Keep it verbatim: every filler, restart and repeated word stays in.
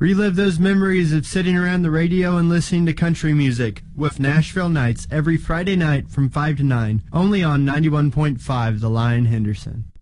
Relive those memories of sitting around the radio and listening to country music with Nashville Nights every Friday night from five to nine, only on ninety-one point five The Lion Henderson.